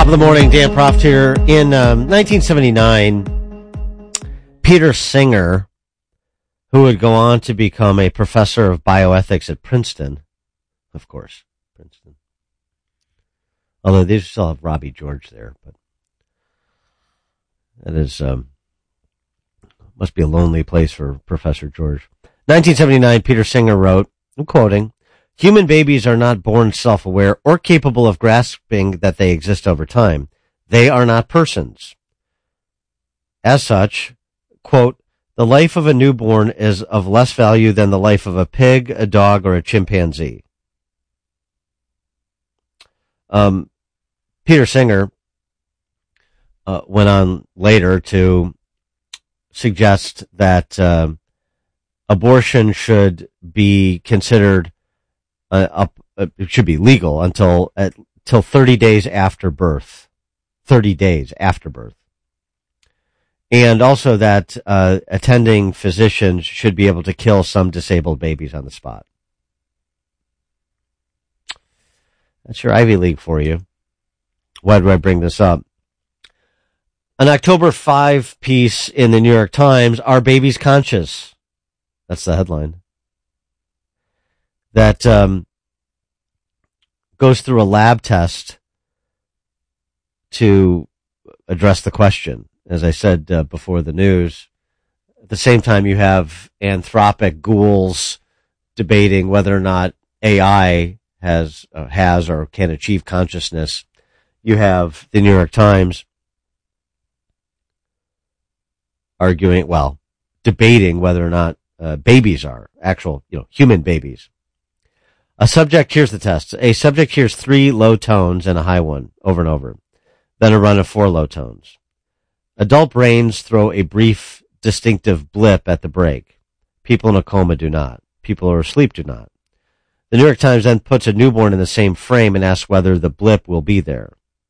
Top of the morning, Dan Proft here. In 1979, Peter Singer, who would go on to become a professor of bioethics at Princeton, of course, Princeton. Although they still have Robbie George there, but that is must be a lonely place for Professor George. 1979, Peter Singer wrote, I'm quoting, "Human babies are not born self-aware or capable of grasping that they exist over time. They are not persons. As such, quote, the life of a newborn is of less value than the life of a pig, a dog, or a chimpanzee." Peter Singer went on later to suggest that abortion should be considered it should be legal until 30 days after birth. 30 days after birth. And also that attending physicians should be able to kill some disabled babies on the spot. That's your Ivy League for you. Why do I bring this up? An October 5 piece in the New York Times, "Are Babies Conscious?" That's the headline. That goes through a lab test to address the question. As I said before the news, at the same time you have anthropic ghouls debating whether or not AI has or can achieve consciousness. You have the New York Times debating whether or not babies are actual, human babies. Here's the test. A subject hears 3 low tones and a high one over and over, then a run of 4 low tones. Adult brains throw a brief, distinctive blip at the break. People in a coma do not. People who are asleep do not. The New York Times then puts a newborn in the same frame and asks whether the blip will be there.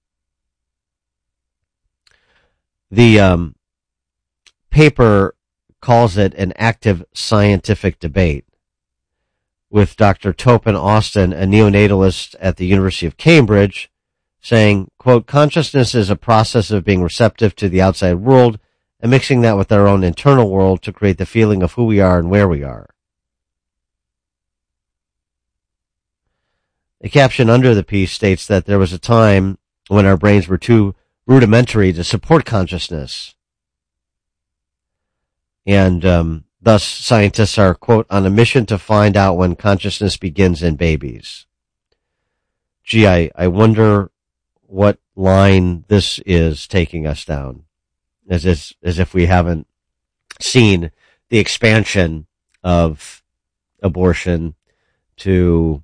The paper calls it an active scientific debate, with Dr. Topin Austin, a neonatalist at the University of Cambridge, saying, quote, "Consciousness is a process of being receptive to the outside world and mixing that with our own internal world to create the feeling of who we are and where we are." The caption under the piece states that there was a time when our brains were too rudimentary to support consciousness. And thus scientists are, quote, "on a mission to find out when consciousness begins in babies." Gee, I wonder what line this is taking us down, as if we haven't seen the expansion of abortion to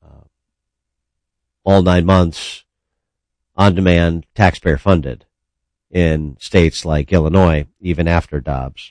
all 9 months, on demand, taxpayer funded in states like Illinois, even after Dobbs.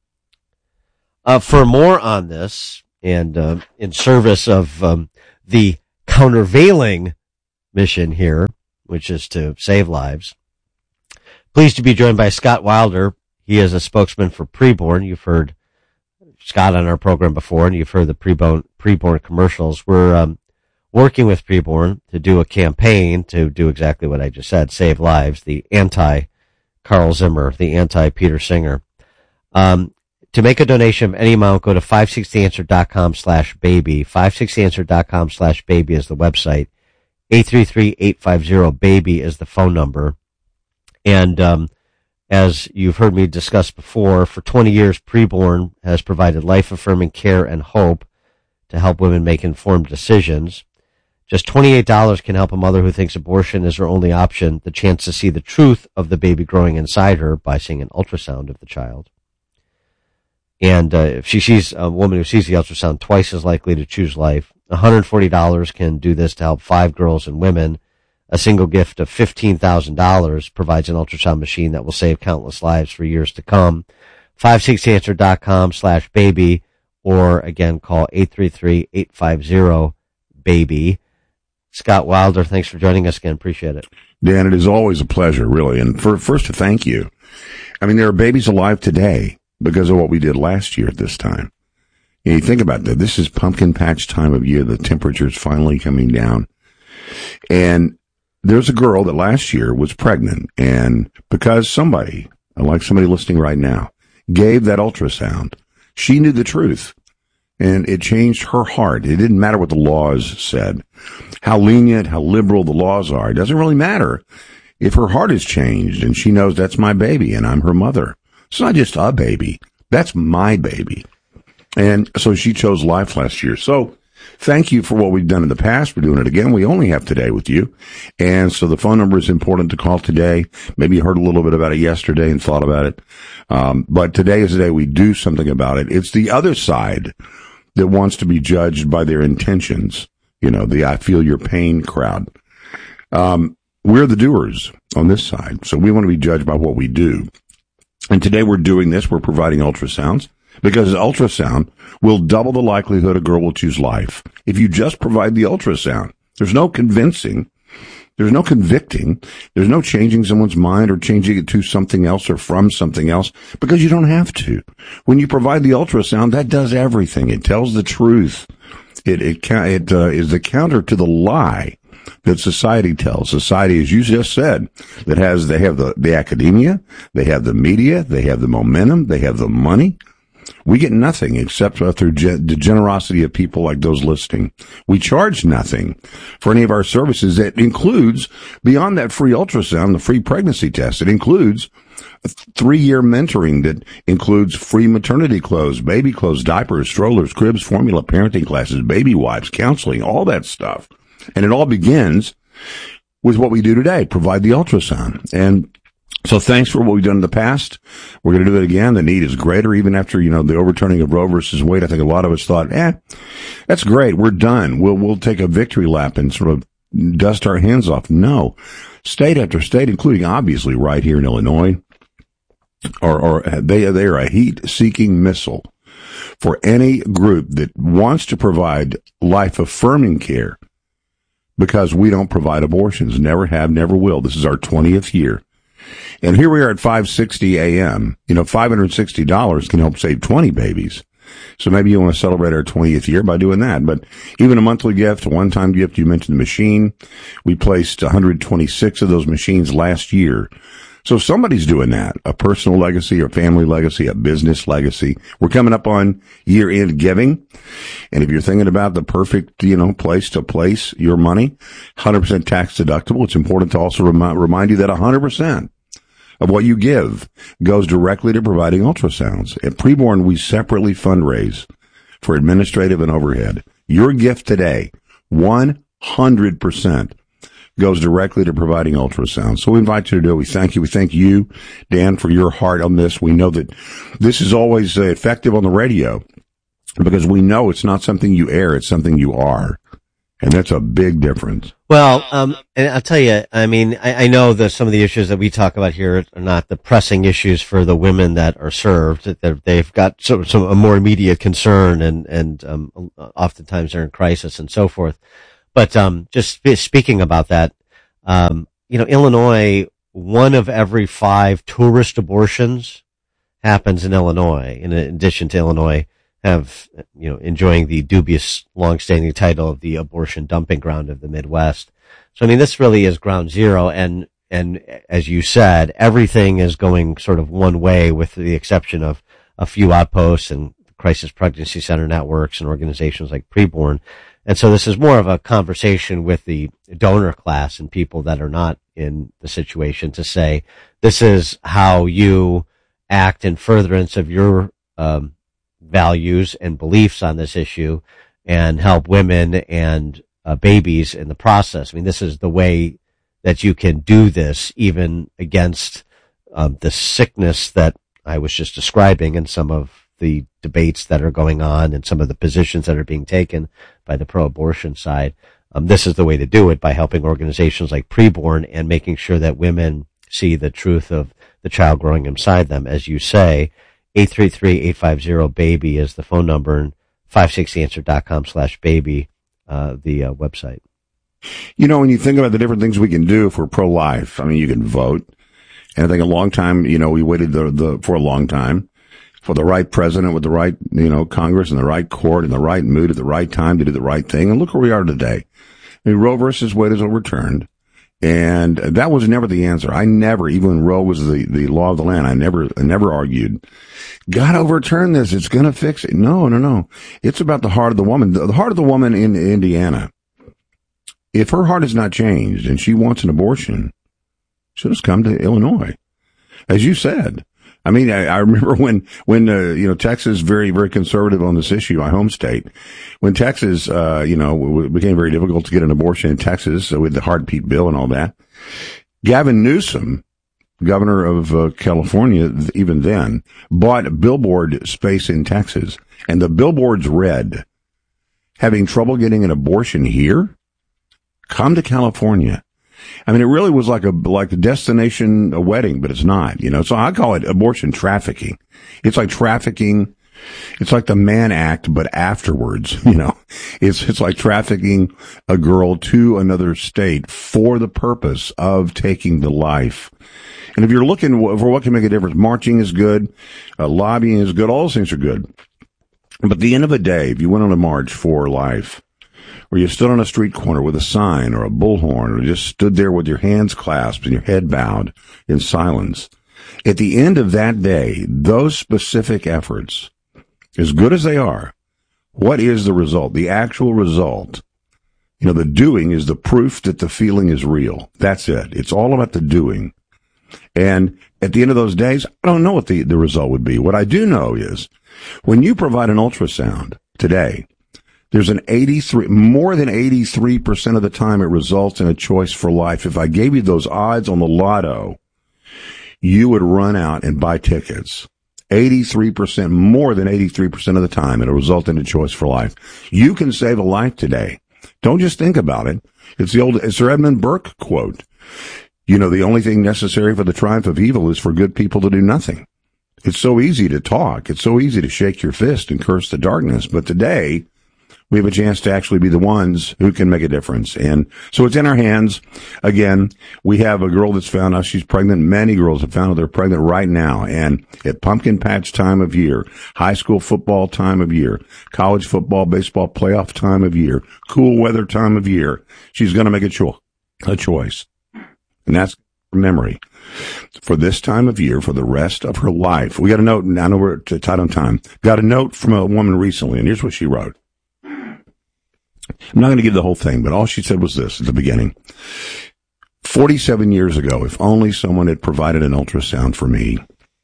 For more on this, and in service of the countervailing mission here, which is to save lives, pleased to be joined by Scott Wilder. He is a spokesman for Preborn. You've heard Scott on our program before, and you've heard the Preborn commercials. We're working with Preborn to do a campaign to do exactly what I just said, save lives, the anti-Carl Zimmer, the anti-Peter Singer. To make a donation of any amount, go to 560answer.com/baby. 560answer.com/baby is the website. 833-850-BABY is the phone number. And as you've heard me discuss before, for 20 years, Preborn has provided life-affirming care and hope to help women make informed decisions. Just $28 can help a mother who thinks abortion is her only option the chance to see the truth of the baby growing inside her by seeing an ultrasound of the child. And if she sees a woman who sees the ultrasound, twice as likely to choose life. $140 can do this to help 5 girls and women. A single gift of $15,000 provides an ultrasound machine that will save countless lives for years to come. 560answer.com/baby, or again, call 833-850-BABY. Scott Wilder, thanks for joining us again. Appreciate it. Dan, it is always a pleasure, really. And first to thank you. I mean, there are babies alive today because of what we did last year at this time. And you think about that. This is pumpkin patch time of year. The temperature's finally coming down. And there's a girl that last year was pregnant, and because somebody, like somebody listening right now, gave that ultrasound, she knew the truth. And it changed her heart. It didn't matter what the laws said, how lenient, how liberal the laws are. It doesn't really matter if her heart has changed and she knows that's my baby and I'm her mother. It's not just a baby. That's my baby. And so she chose life last year. So thank you for what we've done in the past. We're doing it again. We only have today with you. And so the phone number is important to call today. Maybe you heard a little bit about it yesterday and thought about it. But today is the day we do something about it. It's the other side that wants to be judged by their intentions. You know, the I feel your pain crowd. We're the doers on this side. So we want to be judged by what we do. And today we're doing this. We're providing ultrasounds because ultrasound will double the likelihood a girl will choose life. If you just provide the ultrasound, there's no convincing. There's no convicting. There's no changing someone's mind or changing it to something else or from something else because you don't have to. When you provide the ultrasound, that does everything. It tells the truth. It is the counter to the lie that society tells. Society, as you just said, they have the academia, they have the media, they have the momentum, they have the money. We get nothing except through the generosity of people like those listening. We charge nothing for any of our services. That includes, beyond that free ultrasound, the free pregnancy test. It includes a 3-year mentoring that includes free maternity clothes, baby clothes, diapers, strollers, cribs, formula, parenting classes, baby wipes, counseling, all that stuff. And it all begins with what we do today, provide the ultrasound. And so thanks for what we've done in the past. We're going to do that again. The need is greater even after, the overturning of Roe versus Wade. I think a lot of us thought, that's great. We're done. We'll take a victory lap and sort of dust our hands off. No. State after state, including obviously right here in Illinois, they are a heat-seeking missile for any group that wants to provide life-affirming care because we don't provide abortions. Never have, never will. This is our 20th year. And here we are at $560 a.m. $560 can help save 20 babies. So maybe you want to celebrate our 20th year by doing that. But even a monthly gift, a one-time gift, you mentioned the machine. We placed 126 of those machines last year. So somebody's doing that, a personal legacy, a family legacy, a business legacy. We're coming up on year-end giving. And if you're thinking about the perfect, place to place your money, 100% tax deductible, it's important to also remind you that 100% of what you give goes directly to providing ultrasounds. At Preborn, we separately fundraise for administrative and overhead. Your gift today, 100%. goes directly to providing ultrasound. So we invite you to do it. We thank you. We thank you, Dan, for your heart on this. We know that this is always effective on the radio because we know it's not something you air, it's something you are. And that's a big difference. Well, and I'll tell you, I mean, I know that some of the issues that we talk about here are not the pressing issues for the women that are served. They've got a more immediate concern and oftentimes they're in crisis and so forth. But, just speaking about that, Illinois, 1 of every 5 tourist abortions happens in Illinois. In addition to Illinois enjoying the dubious long-standing title of the abortion dumping ground of the Midwest. So, I mean, this really is ground zero. And as you said, everything is going sort of one way with the exception of a few outposts and crisis pregnancy center networks and organizations like Preborn. And so this is more of a conversation with the donor class and people that are not in the situation to say, this is how you act in furtherance of your, values and beliefs on this issue and help women and babies in the process. I mean, this is the way that you can do this even against the sickness that I was just describing and some of the debates that are going on and some of the positions that are being taken by the pro-abortion side. This is the way to do it, by helping organizations like Preborn and making sure that women see the truth of the child growing inside them. As you say, 833-850-BABY is the phone number, and 560answer.com/baby, the website. When you think about the different things we can do if we're pro-life, I mean, you can vote. And I think a long time, we waited for a long time for the right president with the right, Congress and the right court and the right mood at the right time to do the right thing. And look where we are today. I mean, Roe versus Wade is overturned. And that was never the answer. I never, even when Roe was the law of the land, I never argued, God overturn this. It's going to fix it. No. It's about the heart of the woman. The heart of the woman in Indiana. If her heart is not changed and she wants an abortion, she'll just come to Illinois. As you said. I mean, I remember when Texas very, very conservative on this issue, my home state. When Texas, it became very difficult to get an abortion in Texas with the heartbeat bill and all that. Gavin Newsom, governor of California, even then, bought billboard space in Texas. And the billboards read, having trouble getting an abortion here? Come to California. I mean, it really was like a destination, a wedding, but it's not, so I call it abortion trafficking. It's like trafficking. It's like the Mann Act, but afterwards, it's like trafficking a girl to another state for the purpose of taking the life. And if you're looking for what can make a difference, marching is good, lobbying is good, all those things are good. But at the end of the day, if you went on a march for life, or you stood on a street corner with a sign or a bullhorn, or just stood there with your hands clasped and your head bowed in silence, at the end of that day, those specific efforts, as good as they are, what is the result? The actual result, the doing is the proof that the feeling is real. That's it. It's all about the doing. And at the end of those days, I don't know what the result would be. What I do know is when you provide an ultrasound today, there's more than 83% of the time it results in a choice for life. If I gave you those odds on the lotto, you would run out and buy tickets. 83%, more than 83% of the time, it'll result in a choice for life. You can save a life today. Don't just think about it. It's Sir Edmund Burke quote. The only thing necessary for the triumph of evil is for good people to do nothing. It's so easy to talk. It's so easy to shake your fist and curse the darkness. But today, we have a chance to actually be the ones who can make a difference. And so it's in our hands. Again, we have a girl that's found out she's pregnant. Many girls have found out they're pregnant right now. And at pumpkin patch time of year, high school football time of year, college football, baseball playoff time of year, cool weather time of year, she's going to make a choice. And that's memory for this time of year for the rest of her life. We got a note. I know we're tight on time. Got a note from a woman recently, and here's what she wrote. I'm not going to give the whole thing, but all she said was this at the beginning. 47 years ago, if only someone had provided an ultrasound for me,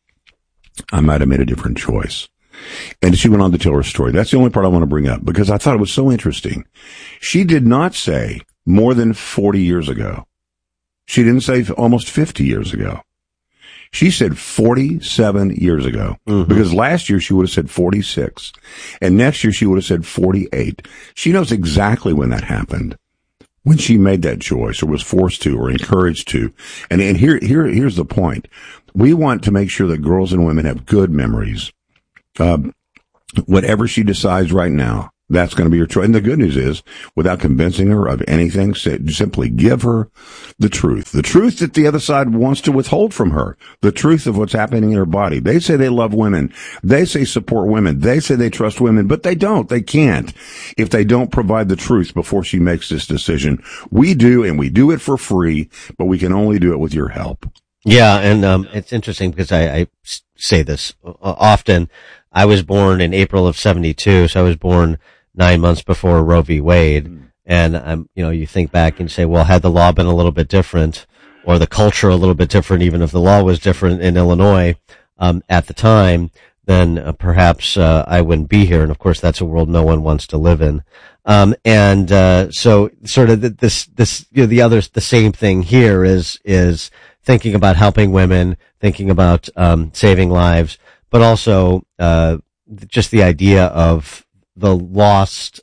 I might have made a different choice. And she went on to tell her story. That's the only part I want to bring up because I thought it was so interesting. She did not say more than 40 years ago. She didn't say almost 50 years ago. She said 47 years ago, because last year she would have said 46, and next year she would have said 48. She knows exactly when that happened, when she made that choice or was forced to or encouraged to. And here's the point. We want to make sure that girls and women have good memories. Whatever she decides right now, that's going to be her choice. And the good news is, without convincing her of anything, simply give her the truth that the other side wants to withhold from her, the truth of what's happening in her body. They say they love women. They say support women. They say they trust women, but they don't. They can't if they don't provide the truth before she makes this decision. We do, and we do it for free, but we can only do it with your help. Yeah, and it's interesting because I say this often. I was born in April of 72, so I was born 9 months before Roe v. Wade. And, you think back and say, well, had the law been a little bit different or the culture a little bit different, even if the law was different in Illinois, at the time, then perhaps, I wouldn't be here. And of course, that's a world no one wants to live in. So sort of the same thing here is thinking about helping women, thinking about, saving lives, but also, just the idea of the lost,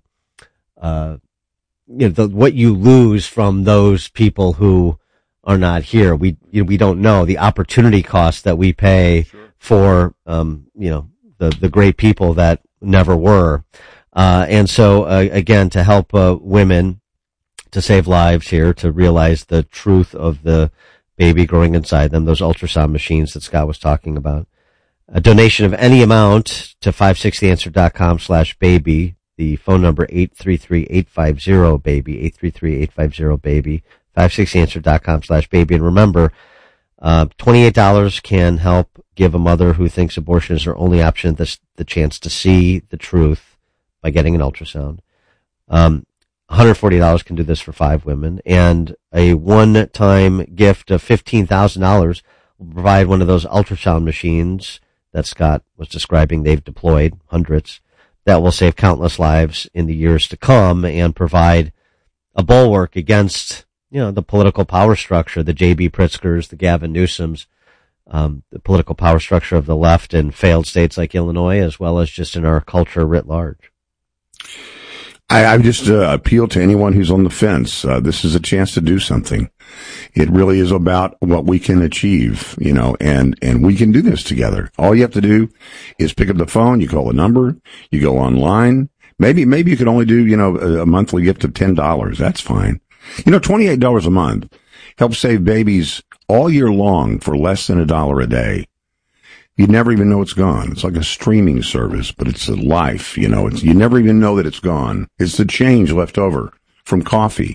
what you lose from those people who are not here. We don't know the opportunity cost that we pay for, the great people that never were. And so, again, to help, women to save lives here, to realize the truth of the baby growing inside them, those ultrasound machines that Scott was talking about. A donation of any amount to 560answer.com/baby. The phone number 833-850-BABY, 833-850-BABY. 560answer.com/baby. And remember, $28 can help give a mother who thinks abortion is her only option the chance to see the truth by getting an ultrasound. $140 can do this for 5 women, and a one-time gift of $15,000 will provide one of those ultrasound machines that Scott was describing. They've deployed hundreds that will save countless lives in the years to come and provide a bulwark against, the political power structure, the J.B. Pritzkers, the Gavin Newsoms, the political power structure of the left in failed states like Illinois, as well as just in our culture writ large. I just appeal to anyone who's on the fence. This is a chance to do something. It really is about what we can achieve, and we can do this together. All you have to do is pick up the phone, you call a number, you go online. Maybe you could only do, a monthly gift of $10. That's fine. $28 a month helps save babies all year long for less than $1 a day. You never even know it's gone. It's like a streaming service, but it's a life, you never even know that it's gone. It's the change left over from coffee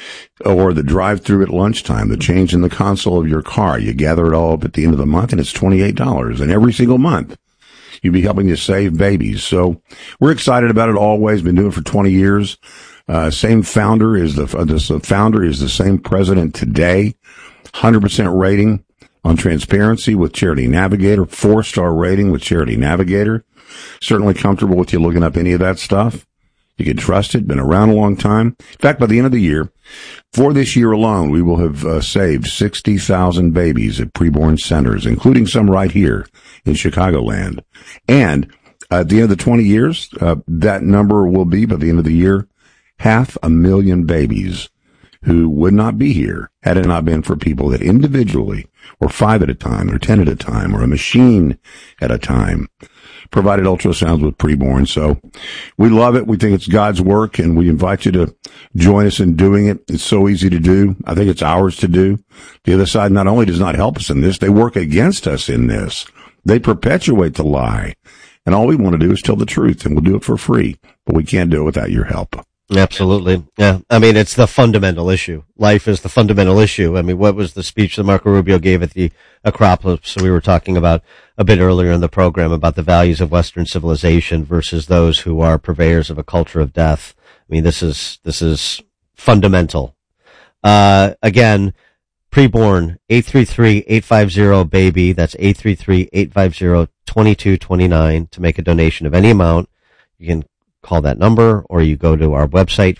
or the drive-through at lunchtime, the change in the console of your car. You gather it all up at the end of the month and it's $28. And every single month you'd be helping to save babies. So we're excited about it always. Been doing it for 20 years. Same founder is the founder is the same president today. 100% rating on transparency with Charity Navigator, 4-star rating with Charity Navigator. Certainly comfortable with you looking up any of that stuff. You can trust it. Been around a long time. In fact, by the end of the year, for this year alone, we will have saved 60,000 babies at preborn centers, including some right here in Chicagoland. And at the end of the 20 years, that number will be, by the end of the year, 500,000 babies who would not be here had it not been for people that individually, or 5 at a time, or 10 at a time, or a machine at a time, provided ultrasounds with preborn. So we love it. We think it's God's work, and we invite you to join us in doing it. It's so easy to do. I think it's ours to do. The other side not only does not help us in this, they work against us in this. They perpetuate the lie. And all we want to do is tell the truth, and we'll do it for free. But we can't do it without your help. Absolutely. Yeah. I mean, it's the fundamental issue. Life is the fundamental issue. I mean, what was the speech that Marco Rubio gave at the Acropolis? We were talking about a bit earlier in the program about the values of Western civilization versus those who are purveyors of a culture of death. I mean, this is fundamental. Again, preborn, 833-850-BABY. That's 833-850-2229 to make a donation of any amount. You can call that number, or you go to our website,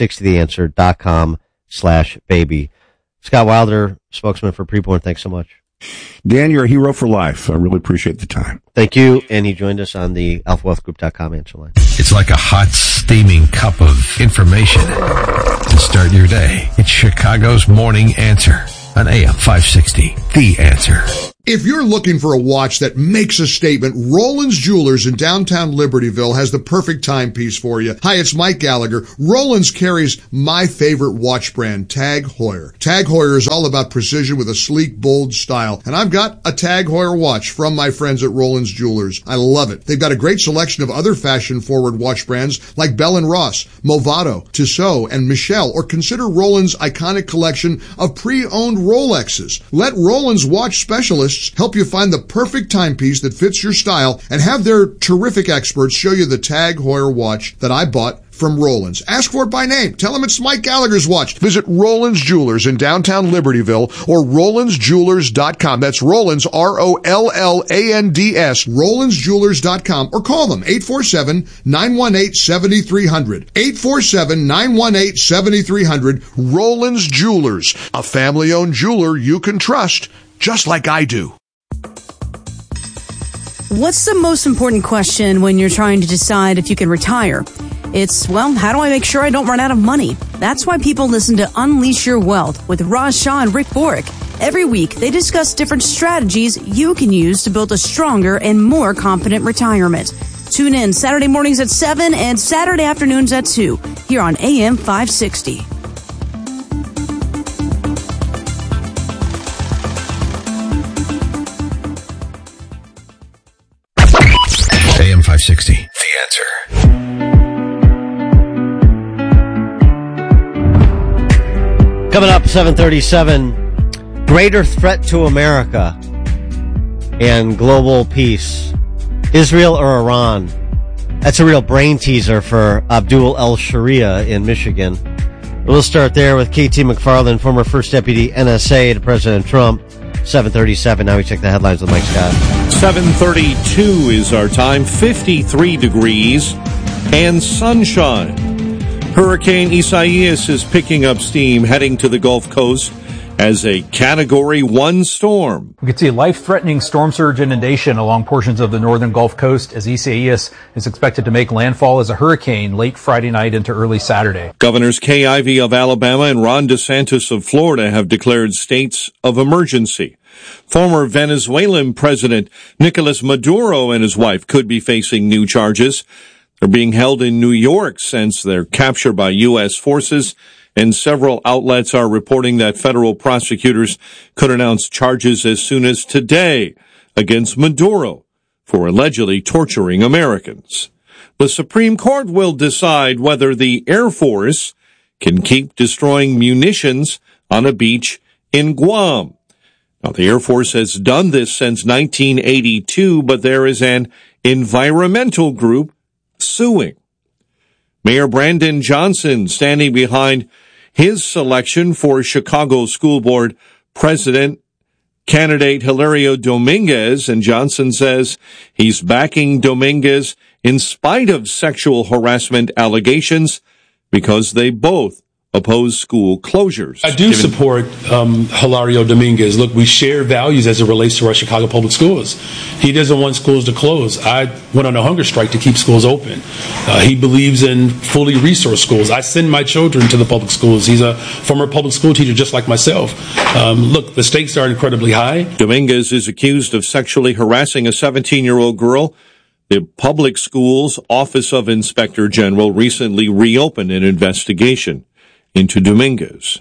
560theanswer.com/baby. Scott Wilder, spokesman for Preborn, thanks so much. Dan, you're a hero for life. I really appreciate the time. Thank you. And he joined us on the alphawealthgroup.com answer line. It's like a hot, steaming cup of information to start your day. It's Chicago's Morning Answer on AM 560. The Answer. If you're looking for a watch that makes a statement, Roland's Jewelers in downtown Libertyville has the perfect timepiece for you. Hi, it's Mike Gallagher. Roland's carries my favorite watch brand, Tag Heuer. Tag Heuer is all about precision with a sleek, bold style. And I've got a Tag Heuer watch from my friends at Roland's Jewelers. I love it. They've got a great selection of other fashion-forward watch brands like Bell & Ross, Movado, Tissot, and Michelle, or consider Roland's iconic collection of pre-owned Rolexes. Let Roland's watch specialists help you find the perfect timepiece that fits your style, and have their terrific experts show you the Tag Heuer watch that I bought from Roland's. Ask for it by name. Tell them it's Mike Gallagher's watch. Visit Roland's Jewelers in downtown Libertyville or RolandsJewelers.com. That's Roland's, ROLLANDS, RolandsJewelers.com, or call them 847-918-7300. 847-918-7300. Roland's Jewelers, a family-owned jeweler you can trust, just like I do. What's the most important question when you're trying to decide if you can retire? It's, well, how do I make sure I don't run out of money? That's why people listen to Unleash Your Wealth with Raj Shah and Rick Borick. Every week, they discuss different strategies you can use to build a stronger and more confident retirement. Tune in Saturday mornings at 7 and Saturday afternoons at 2 here on AM 560. AM 560. The Answer. Coming up, 7:37, greater threat to America and global peace, Israel or Iran? That's a real brain teaser for Abdul El-Sharia in Michigan. We'll start there with KT McFarland, former first deputy NSA to President Trump. 7:37. Now we check the headlines with Mike Scott. 7:32 is our time. 53 degrees and sunshine. Hurricane Isaias is picking up steam, heading to the Gulf Coast as a Category 1 storm. We could see life-threatening storm surge inundation along portions of the northern Gulf Coast as Isaias is expected to make landfall as a hurricane late Friday night into early Saturday. Governors Kay Ivey of Alabama and Ron DeSantis of Florida have declared states of emergency. Former Venezuelan President Nicolas Maduro and his wife could be facing new charges. They're being held in New York since their capture by U.S. forces, and several outlets are reporting that federal prosecutors could announce charges as soon as today against Maduro for allegedly torturing Americans. The Supreme Court will decide whether the Air Force can keep destroying munitions on a beach in Guam. Now, the Air Force has done this since 1982, but there is an environmental group suing. Mayor Brandon Johnson standing behind his selection for Chicago School Board President candidate Hilario Dominguez, and Johnson says he's backing Dominguez in spite of sexual harassment allegations because they both oppose school closures. I do support Hilario Dominguez. Look, we share values as it relates to our Chicago public schools. He doesn't want schools to close. I went on a hunger strike to keep schools open. He believes in fully resourced schools. I send my children to the public schools. He's a former public school teacher just like myself. Look, the stakes are incredibly high. Dominguez is accused of sexually harassing a 17-year-old girl. The Public Schools Office of Inspector General recently reopened an investigation into Dominguez.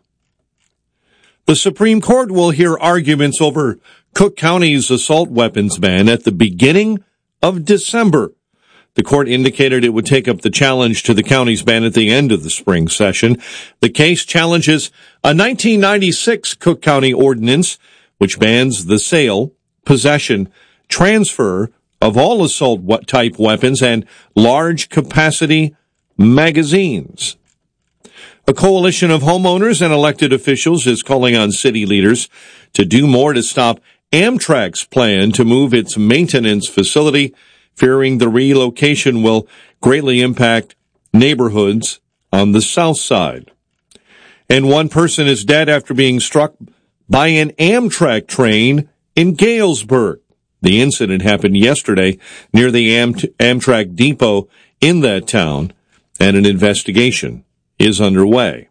The Supreme Court will hear arguments over Cook County's assault weapons ban at the beginning of December. The court indicated it would take up the challenge to the county's ban at the end of the spring session. The case challenges a 1996 Cook County ordinance which bans the sale, possession, transfer of all assault-type weapons and large-capacity magazines. A coalition of homeowners and elected officials is calling on city leaders to do more to stop Amtrak's plan to move its maintenance facility, fearing the relocation will greatly impact neighborhoods on the south side. And one person is dead after being struck by an Amtrak train in Galesburg. The incident happened yesterday near the Amtrak depot in that town, and an investigation is underway.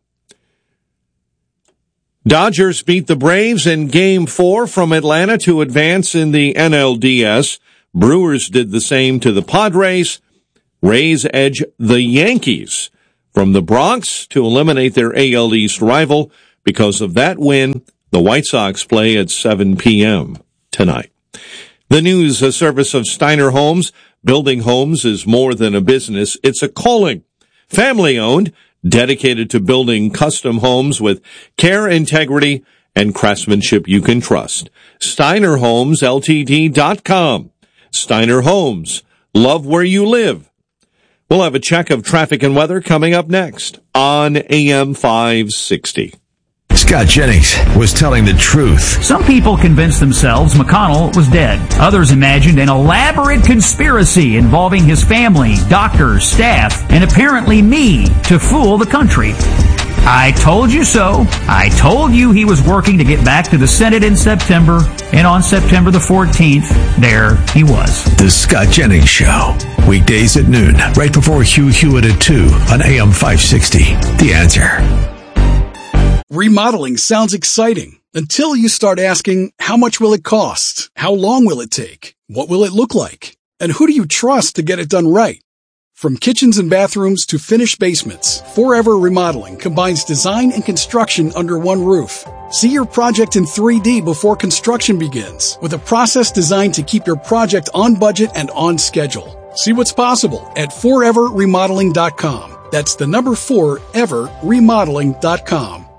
Dodgers beat the Braves in Game 4 from Atlanta to advance in the NLDS. Brewers did the same to the Padres. Rays edge the Yankees from the Bronx to eliminate their AL East rival. Because of that win, the White Sox play at 7 p.m. tonight. The news, a service of Steiner Homes. Building homes is more than a business. It's a calling. Family-owned, dedicated to building custom homes with care, integrity, and craftsmanship you can trust. SteinerHomesLTD.com. Steiner Homes. Love where you live. We'll have a check of traffic and weather coming up next on AM 560. Scott Jennings was telling the truth. Some people convinced themselves McConnell was dead. Others imagined an elaborate conspiracy involving his family, doctors, staff, and apparently me to fool the country. I told you so. I told you he was working to get back to the Senate in September, and on September the 14th, there he was. The Scott Jennings Show. Weekdays at noon, right before Hugh Hewitt at 2 on AM 560. The Answer. Remodeling sounds exciting until you start asking, how much will it cost? How long will it take? What will it look like? And who do you trust to get it done right? From kitchens and bathrooms to finished basements, Forever Remodeling combines design and construction under one roof. See your project in 3D before construction begins with a process designed to keep your project on budget and on schedule. See what's possible at foreverremodeling.com. That's the number 4, everremodeling.com.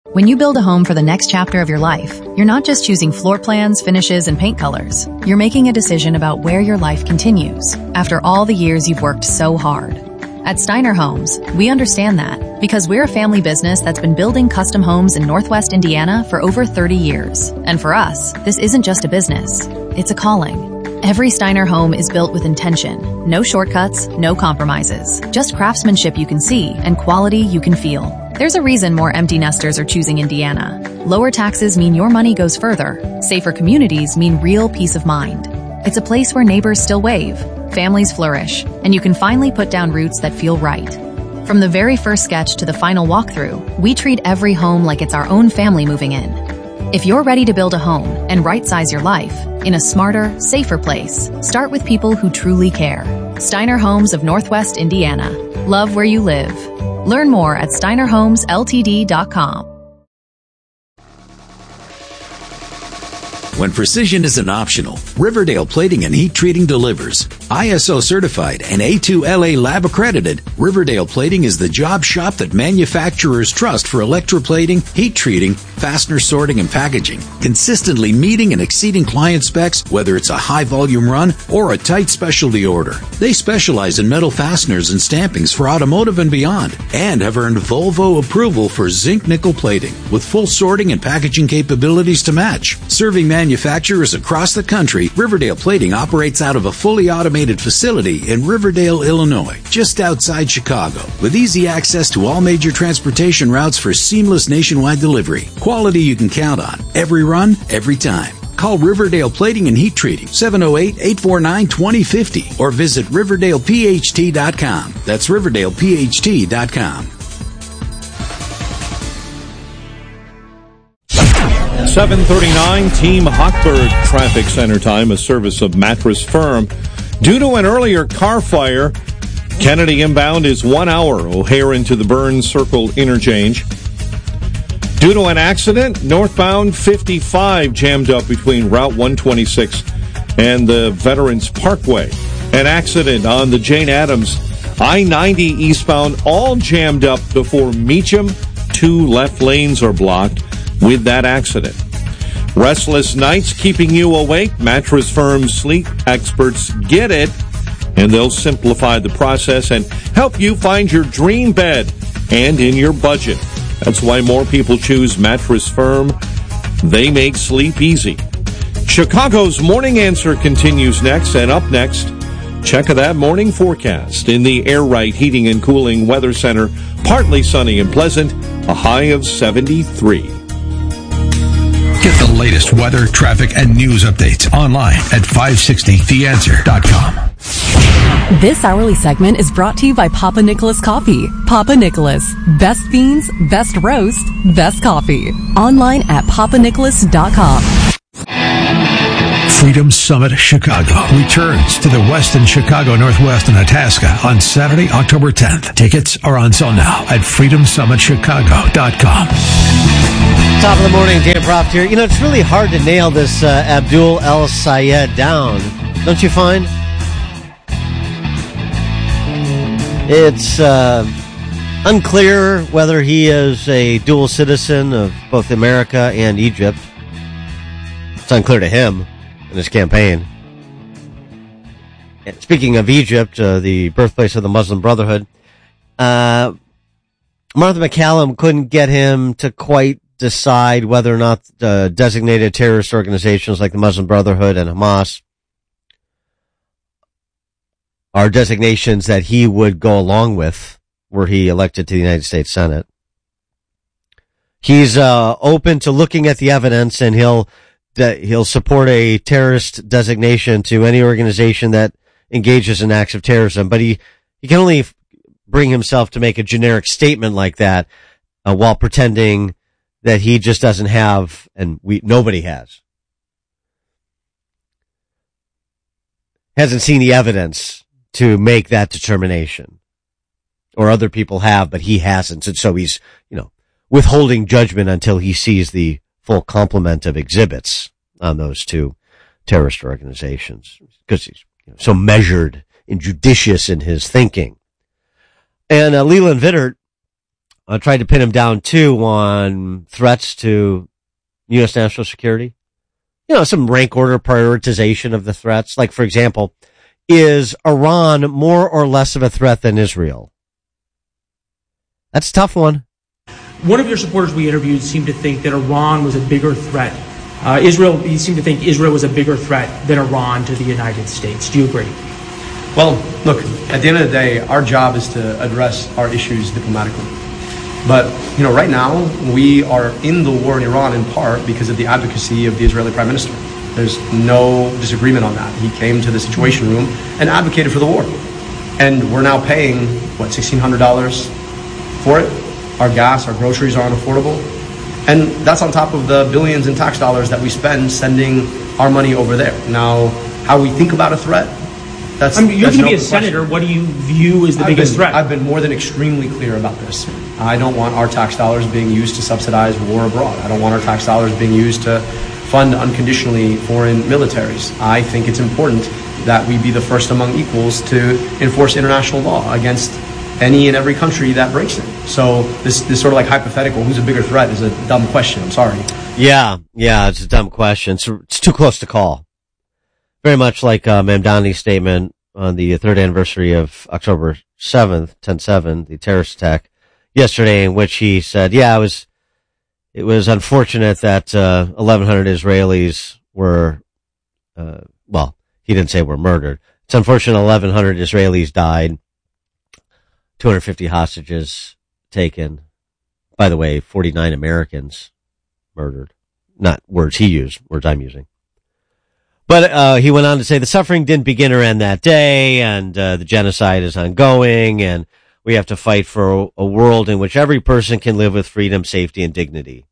When you build a home for the next chapter of your life, you're not just choosing floor plans, finishes, and paint colors. You're making a decision about where your life continues after all the years you've worked so hard. At Steiner Homes, we understand that because we're a family business that's been building custom homes in Northwest Indiana for over 30 years. And for us, this isn't just a business, it's a calling. Every Steiner home is built with intention. No shortcuts, no compromises. Just craftsmanship you can see and quality you can feel. There's a reason more empty nesters are choosing Indiana. Lower taxes mean your money goes further. Safer communities mean real peace of mind. It's a place where neighbors still wave, families flourish, and you can finally put down roots that feel right. From the very first sketch to the final walkthrough, we treat every home like it's our own family moving in. If you're ready to build a home and right-size your life in a smarter, safer place, start with people who truly care. Steiner Homes of Northwest Indiana. Love where you live. Learn more at steinerhomesltd.com. When precision isn't optional, Riverdale Plating and Heat Treating delivers. ISO certified and A2LA lab accredited, Riverdale Plating is the job shop that manufacturers trust for electroplating, heat treating, fastener sorting, and packaging, consistently meeting and exceeding client specs, whether it's a high volume run or a tight specialty order. They specialize in metal fasteners and stampings for automotive and beyond, and have earned Volvo approval for zinc nickel plating, with full sorting and packaging capabilities to match. Serving manufacturers across the country, Riverdale Plating operates out of a fully automated facility in Riverdale, Illinois, just outside Chicago, with easy access to all major transportation routes for seamless nationwide delivery. Quality you can count on, every run, every time. Call Riverdale Plating and Heat Treating, 708-849-2050, or visit RiverdalePHT.com. That's RiverdalePHT.com. 7:39 Team Hochberg traffic center time, a service of Mattress Firm. Due to an earlier car fire, Kennedy inbound is 1 hour. O'Hare into the Burns Circle interchange. Due to an accident, northbound 55 jammed up between Route 126 and the Veterans Parkway. An accident on the Jane Addams I-90 eastbound, all jammed up before Meacham. 2 left lanes are blocked with that accident. Restless nights keeping you awake? Mattress Firm sleep experts get it, and they'll simplify the process and help you find your dream bed and in your budget. That's why more people choose Mattress Firm. They make sleep easy. Chicago's Morning Answer continues next, and up next, check that morning forecast in the Air Right Heating and Cooling Weather Center. Partly sunny and pleasant, a high of 73. Get the latest weather, traffic, and news updates online at 560theanswer.com. This hourly segment is brought to you by Papa Nicholas Coffee. Papa Nicholas. Best beans, best roast, best coffee. Online at papanicholas.com. Freedom Summit Chicago returns to the Westin Chicago Northwest in Itasca on Saturday, October 10th. Tickets are on sale now at freedomsummitchicago.com. Top of the morning, Dan Proft here. You know, it's really hard to nail this Abdul El Sayed down, don't you find? It's unclear whether he is a dual citizen of both America and Egypt. It's unclear to him in his campaign. And speaking of Egypt, the birthplace of the Muslim Brotherhood, Martha McCallum couldn't get him to quite decide whether or not designated terrorist organizations like the Muslim Brotherhood and Hamas are designations that he would go along with were he elected to the United States Senate. He's open to looking at the evidence, and he'll support a terrorist designation to any organization that engages in acts of terrorism, but he can only bring himself to make a generic statement like that while pretending that he just doesn't have, and nobody hasn't seen the evidence to make that determination. Or other people have, but he hasn't, and so he's, withholding judgment until he sees the full complement of exhibits on those two terrorist organizations, because he's so measured and judicious in his thinking. And Leland Vittert, tried to pin him down too on threats to U.S. national security. Some rank order prioritization of the threats. Like, for example, is Iran more or less of a threat than Israel? That's a tough one. One of your supporters we interviewed seemed to think that Iran was a bigger threat. He seemed to think Israel was a bigger threat than Iran to the United States. Do you agree? Well, look, at the end of the day, our job is to address our issues diplomatically. But, right now, we are in the war in Iran in part because of the advocacy of the Israeli Prime Minister. There's no disagreement on that. He came to the Situation Room and advocated for the war. And we're now paying, $1,600 for it? Our gas, our groceries are unaffordable. And that's on top of the billions in tax dollars that we spend sending our money over there. Now, how we think about a threat, you're going to be a senator. What do you view as the biggest threat? I've been more than extremely clear about this. I don't want our tax dollars being used to subsidize war abroad. I don't want our tax dollars being used to fund unconditionally foreign militaries. I think it's important that we be the first among equals to enforce international law against any and every country that breaks it. So this sort of like hypothetical, who's a bigger threat, is a dumb question. I'm sorry. Yeah, it's a dumb question. It's too close to call. Very much like Mamdani's statement on the third anniversary of October 7th, 10/7, the terrorist attack yesterday, in which he said, it was unfortunate that 1,100 Israelis were, he didn't say were murdered. It's unfortunate 1,100 Israelis died, 250 hostages taken. By the way, 49 Americans murdered. Not words he used, words I'm using. But he went on to say the suffering didn't begin or end that day, and the genocide is ongoing, and we have to fight for a world in which every person can live with freedom, safety, and dignity.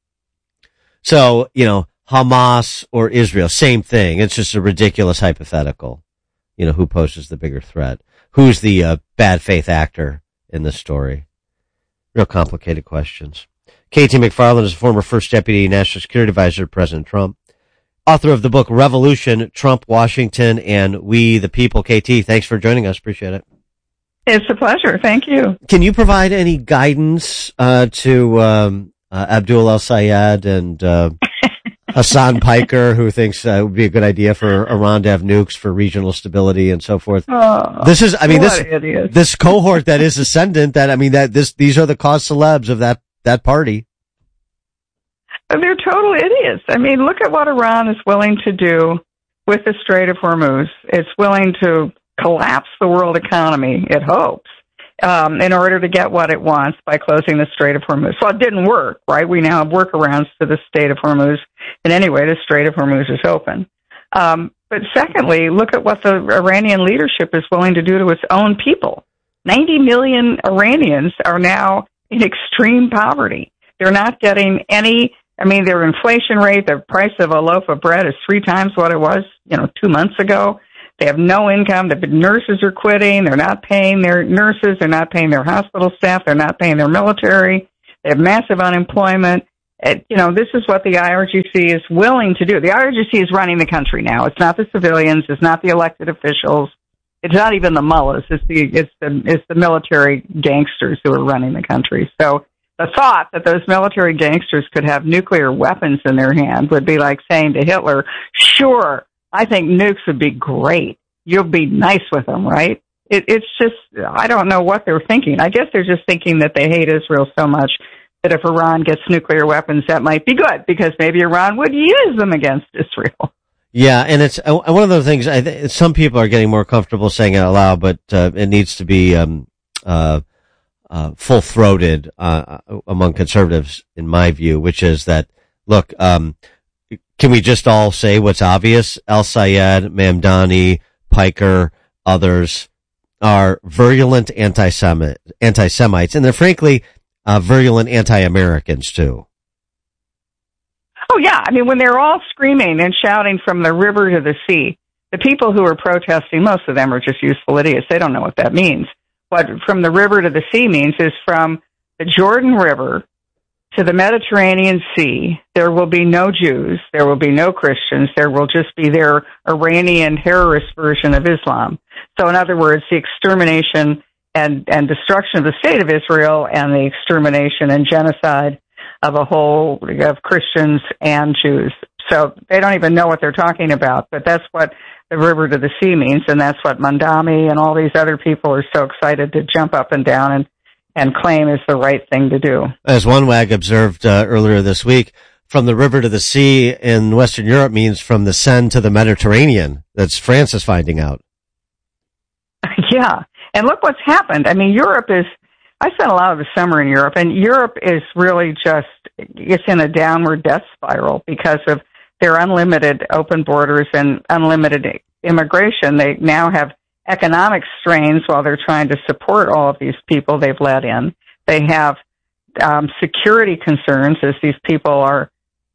So, Hamas or Israel, same thing. It's just a ridiculous hypothetical. Who poses the bigger threat? Who's the bad faith actor in this story? Real complicated questions. KT McFarland is a former first deputy national security advisor to President Trump. Author of the book Revolution, Trump, Washington, and We the People. KT, thanks for joining us. Appreciate it. It's a pleasure. Thank you. Can you provide any guidance to Abdul El-Sayed and Hassan Piker, who thinks it would be a good idea for Iran to have nukes for regional stability and so forth? This cohort that is ascendant, these are the cause celebs of that party. They're total idiots. Look at what Iran is willing to do with the Strait of Hormuz. It's willing to collapse the world economy, it hopes, in order to get what it wants by closing the Strait of Hormuz. Well, it didn't work, right? We now have workarounds to the Strait of Hormuz. And anyway, the Strait of Hormuz is open. But secondly, look at what the Iranian leadership is willing to do to its own people. 90 million Iranians are now in extreme poverty. They're not getting any... their inflation rate, the price of a loaf of bread is 3 times what it was, 2 months ago. They have no income. The nurses are quitting. They're not paying their nurses. They're not paying their hospital staff. They're not paying their military. They have massive unemployment. This is what the IRGC is willing to do. The IRGC is running the country now. It's not the civilians. It's not the elected officials. It's not even the mullahs. It's the military gangsters who are running the country. So the thought that those military gangsters could have nuclear weapons in their hand would be like saying to Hitler, sure, I think nukes would be great. You'll be nice with them, right? It's just, I don't know what they're thinking. I guess they're just thinking that they hate Israel so much that if Iran gets nuclear weapons, that might be good because maybe Iran would use them against Israel. Yeah, and it's one of those things, some people are getting more comfortable saying it out loud, but it needs to be full-throated among conservatives, in my view, which is that, look, can we just all say what's obvious? El-Sayed, Mamdani, Piker, others are virulent anti-Semites, and they're frankly virulent anti-Americans, too. Oh, yeah. When they're all screaming and shouting from the river to the sea, the people who are protesting, most of them are just useful idiots. They don't know what that means. What from the river to the sea means is from the Jordan River to the Mediterranean Sea, there will be no Jews, there will be no Christians, there will just be their Iranian terrorist version of Islam. So in other words, the extermination destruction of the state of Israel and the extermination and genocide of of Christians and Jews. So they don't even know what they're talking about, but that's what the river to the sea means, and that's what Mandami and all these other people are so excited to jump up and down and claim is the right thing to do. As one wag observed earlier this week, from the river to the sea in Western Europe means from the Seine to the Mediterranean. That's France is finding out. Yeah. And look what's happened. I mean, I spent a lot of the summer in Europe, and Europe is really it's in a downward death spiral because of their unlimited open borders and unlimited immigration. They now have economic strains while they're trying to support all of these people they've let in. They have security concerns as these people are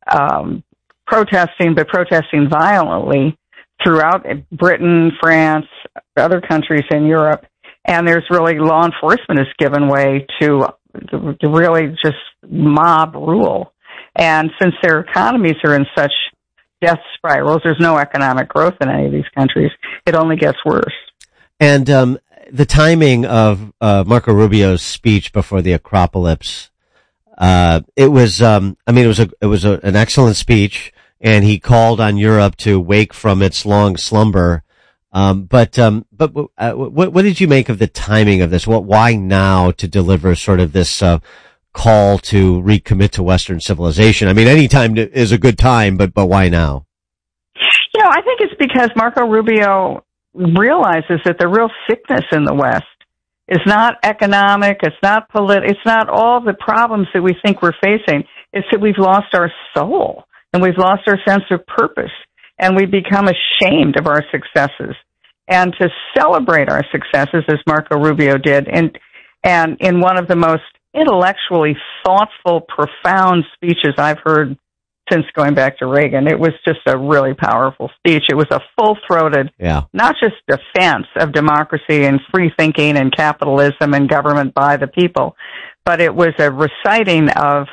protesting, but protesting violently throughout Britain, France, other countries in Europe. And there's really law enforcement has given way to really just mob rule. And since their economies are in such death spirals, there's no economic growth in any of these countries. It only gets worse. And the timing of Marco Rubio's speech before the Acropolis, it was an excellent speech, and he called on Europe to wake from its long slumber. But what did you make of the timing of this? Why now to deliver sort of this call to recommit to Western civilization? I mean, any time is a good time, but why now? I think it's because Marco Rubio realizes that the real sickness in the West is not economic, it's not it's not all the problems that we think we're facing. It's that we've lost our soul and we've lost our sense of purpose, and we become ashamed of our successes. And to celebrate our successes, as Marco Rubio did, and in one of the most intellectually thoughtful, profound speeches I've heard since going back to Reagan. It was just a really powerful speech. It was a full-throated, not just defense of democracy and free thinking and capitalism and government by the people, but it was a reciting of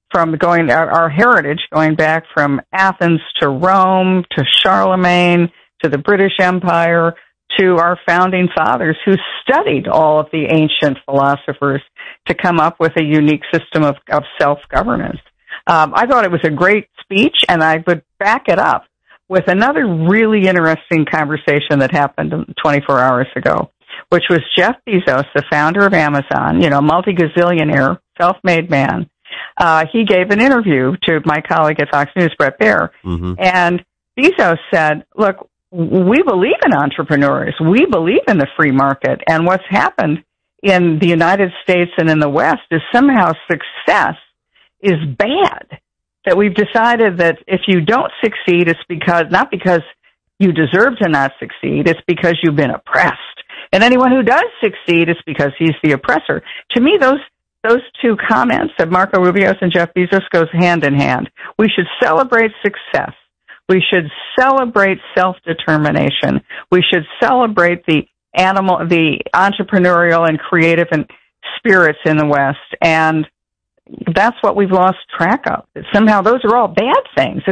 our heritage, going back from Athens to Rome to Charlemagne to the British Empire to our founding fathers who studied all of the ancient philosophers to come up with a unique system of self-governance. I thought it was a great speech, and I would back it up with another really interesting conversation that happened 24 hours ago, which was Jeff Bezos, the founder of Amazon, multi-gazillionaire, self-made man. He gave an interview to my colleague at Fox News, Bret Baier, and Bezos said, look, we believe in entrepreneurs. We believe in the free market. And what's happened in the United States and in the West is somehow success is bad. That we've decided that if you don't succeed, it's not because you deserve to not succeed, it's because you've been oppressed. And anyone who does succeed, it's because he's the oppressor. To me, those two comments of Marco Rubio and Jeff Bezos goes hand in hand. We should celebrate success. We should celebrate self-determination. We should celebrate the entrepreneurial and creative and spirits in the West. And that's what we've lost track of. Somehow those are all bad things.